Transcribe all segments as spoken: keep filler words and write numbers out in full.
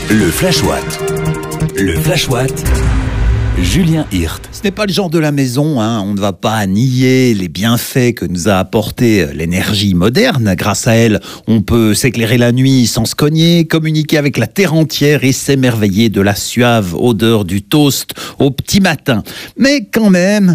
Le Flash Watt. Le Flash Watt. Julien Hirt. Ce n'est pas le genre de la maison, hein. On ne va pas nier les bienfaits que nous a apporté l'énergie moderne. Grâce à elle, on peut s'éclairer la nuit sans se cogner, communiquer avec la terre entière et s'émerveiller de la suave odeur du toast au petit matin. Mais quand même,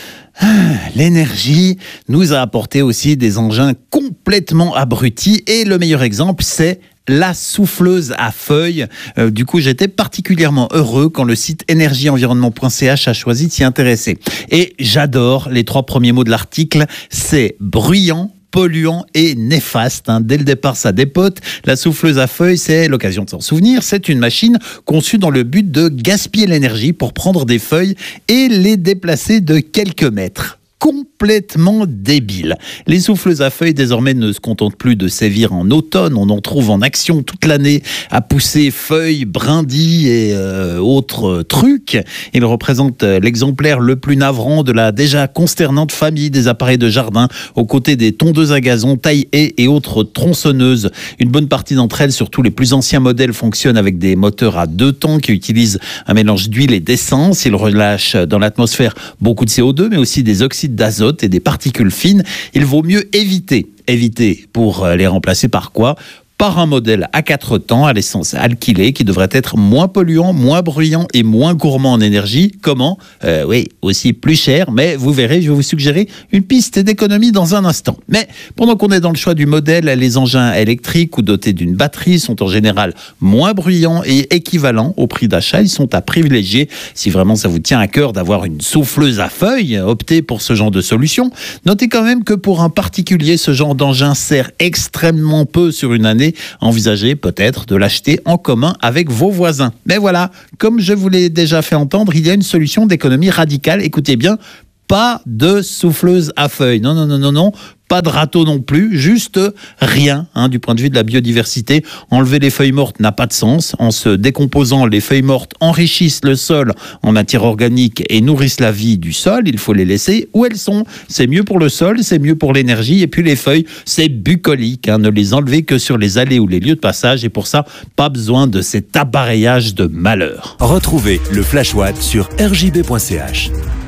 l'énergie nous a apporté aussi des engins complètement abrutis et le meilleur exemple, c'est la souffleuse à feuilles. Euh, du coup, j'étais particulièrement heureux quand le site énergie environnement point c h a choisi de s'y intéresser. Et j'adore les trois premiers mots de l'article, c'est bruyant, polluant et néfaste. Hein. Dès le départ, ça dépote. La souffleuse à feuilles, c'est l'occasion de s'en souvenir. C'est une machine conçue dans le but de gaspiller l'énergie pour prendre des feuilles et les déplacer de quelques mètres. Complètement débile. Les souffleuses à feuilles désormais ne se contentent plus de sévir en automne, on en trouve en action toute l'année à pousser feuilles, brindilles et euh, autres trucs. Ils représentent l'exemplaire le plus navrant de la déjà consternante famille des appareils de jardin aux côtés des tondeuses à gazon, taille-haies et autres tronçonneuses. Une bonne partie d'entre elles, surtout les plus anciens modèles, fonctionnent avec des moteurs à deux temps qui utilisent un mélange d'huile et d'essence. Ils relâchent dans l'atmosphère beaucoup de C O deux mais aussi des oxydes d'azote et des particules fines. Il vaut mieux éviter, éviter pour les remplacer par quoi ? Par un modèle à quatre temps à l'essence alkylée qui devrait être moins polluant, moins bruyant et moins gourmand en énergie. Comment ? euh, Oui, aussi plus cher, mais vous verrez, je vais vous suggérer une piste d'économie dans un instant. Mais pendant qu'on est dans le choix du modèle, les engins électriques ou dotés d'une batterie sont en général moins bruyants et équivalents au prix d'achat. Ils sont à privilégier. Si vraiment ça vous tient à cœur d'avoir une souffleuse à feuilles, optez pour ce genre de solution. Notez quand même que pour un particulier, ce genre d'engin sert extrêmement peu sur une année. Envisagez peut-être de l'acheter en commun avec vos voisins. Mais voilà, comme je vous l'ai déjà fait entendre, il y a une solution d'économie radicale. Écoutez bien, pas de souffleuse à feuilles. Non, non, non, non, non. Pas de râteau non plus, juste rien hein, du point de vue de la biodiversité. Enlever les feuilles mortes n'a pas de sens. En se décomposant, les feuilles mortes enrichissent le sol en matière organique et nourrissent la vie du sol. Il faut les laisser où elles sont. C'est mieux pour le sol, c'est mieux pour l'énergie. Et puis les feuilles, c'est bucolique. Hein. Ne les enlevez que sur les allées ou les lieux de passage. Et pour ça, pas besoin de cet appareillage de malheur. Retrouvez le Flash Watt sur r j b point c h.